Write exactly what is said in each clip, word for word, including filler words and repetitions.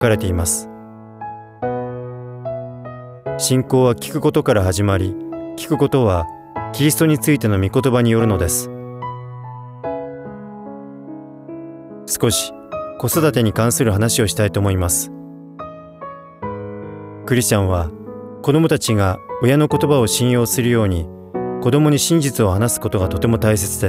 かれています。信仰は聞くことから始まり、聞くことはキリストについての御言葉によるのです。少し子育てに関する話をしたいと思います。クリスチャンは子供たちが親の言葉を信用するように子供に真実を話すことがとても大切です。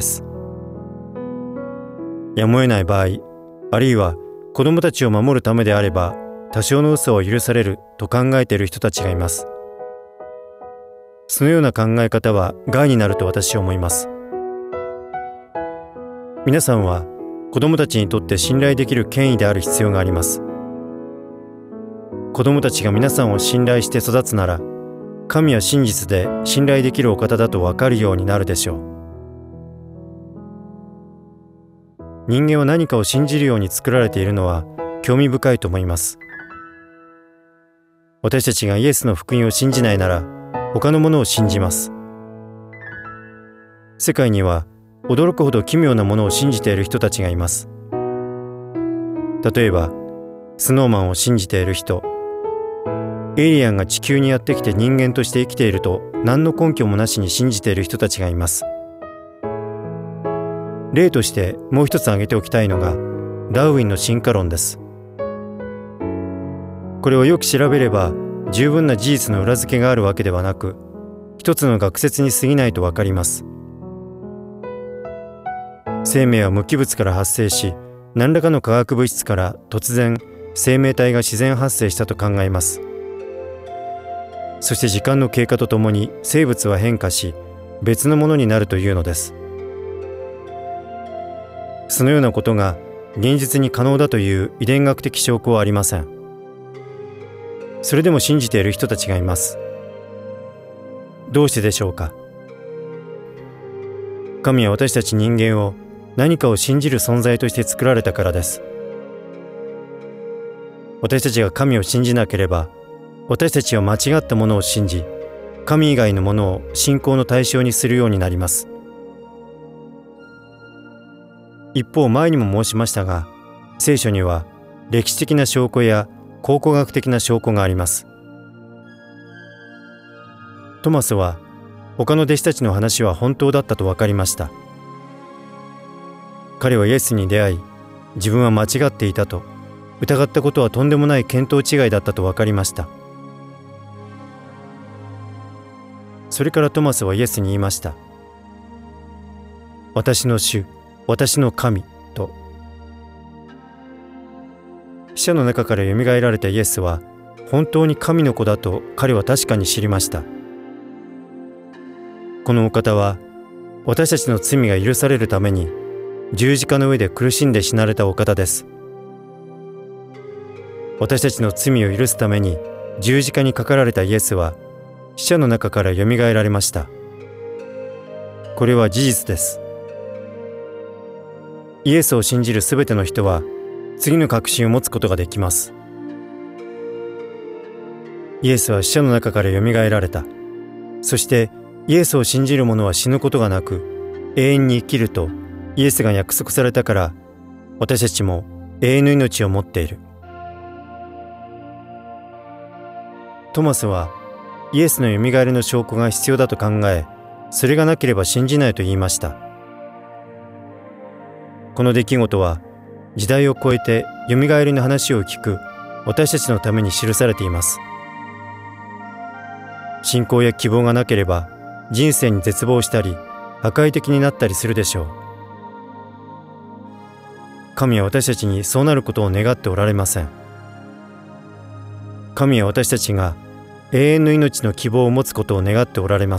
やむを得ない場合、あるいは子供たちを守るためであれば多少の嘘を許されると考えている人たちがいます。そのような考え方は害になると私は思います。皆さんは子供たちにとって信頼できる権威である必要があります。子供たちが皆さんを信頼して育つなら、神は真実で信頼できるお方だと分かるようになるでしょう。人間は何かを信じるように作られているのは興味深いと思います。私たちがイエスの福音を信じないなら、他のものを信じます。世界には驚くほど奇妙なものを信じている人たちがいます。例えば、スノーマンを信じている人、エイリアンが地球にやってきて人間として生きていると何の根拠もなしに信じている人たちがいます。例としてもう一つ挙げておきたいのがダーウィンの進化論です。これをよく調べれば十分な事実の裏付けがあるわけではなく、一つの学説に過ぎないとわかります。生命は無機物から発生し、何らかの化学物質から突然生命体が自然発生したと考えます。そして時間の経過とともに生物は変化し、別のものになるというのです。そのようなことが現実に可能だという遺伝学的証拠はありません。それでも信じている人たちがいます。どうしてでしょうか。神は私たち人間を何かを信じる存在として作られたからです。私たちが神を信じなければ、私たちは間違ったものを信じ、神以外のものを信仰の対象にするようになります。一方、前にも申しましたが、聖書には歴史的な証拠や考古学的な証拠があります。トマスは他の弟子たちの話は本当だったと分かりました。彼はイエスに出会い、自分は間違っていたと、疑ったことはとんでもない見当違いだったと分かりました。それからトマスはイエスに言いました。私の主、私の神と。死者の中からよみがえられたイエスは本当に神の子だと彼は確かに知りました。このお方は私たちの罪が許されるために十字架の上で苦しんで死なれたお方です。私たちの罪を許すために十字架にかかられたイエスは死者の中からよみがえられました。これは事実です。イエスを信じるすべての人は次の確信を持つことができます。イエスは死者の中からよみがえられた。そしてイエスを信じる者は死ぬことがなく永遠に生きるとイエスが約束されたから、私たちも永遠の命を持っている。トマスはイエスのよみがえりの証拠が必要だと考え、それがなければ信じないと言いました。この出来事は時代を超えてよみがえりの話を聞く私たちのために記されています。信仰や希望がなければ人生に絶望したり破壊的になったりするでしょう。神は私たちにそうなることを願っておられません。神は私たちが永遠の命の希望を持つことを願っておられます。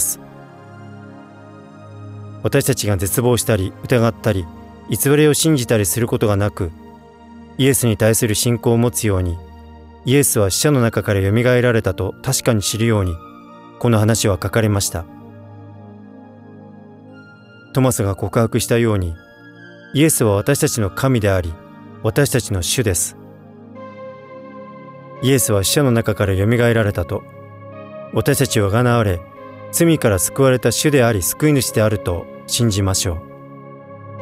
私たちが絶望したり疑ったり偽りを信じたりすることがなく、イエスに対する信仰を持つように、イエスは死者の中からよみがえられたと確かに知るように、この話は書かれました。トマスが告白したように、イエスは私たちの神であり、私たちの主です。イエスは死者の中からよみがえられたと、私たちは贖われ、罪から救われた主であり救い主であると信じましょう。